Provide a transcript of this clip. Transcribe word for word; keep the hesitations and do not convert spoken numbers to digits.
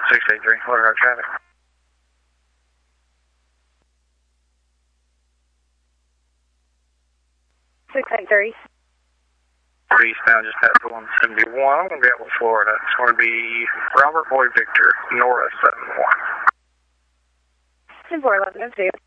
six eight three, what are our traffic? six eight three. Eastbound, just past one seventy-one. I'm going to be out with Florida. It's going to be Robert Boy Victor, Nora seven one. ten four eleven oh two.